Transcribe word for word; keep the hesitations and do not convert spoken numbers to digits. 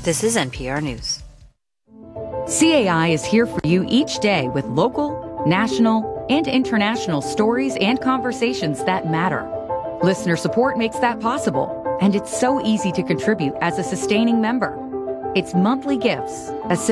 This is N P R News. C A I is here for you each day with local, national, and international stories and conversations that matter. Listener support makes that possible, and it's so easy to contribute as a sustaining member. It's monthly gifts, a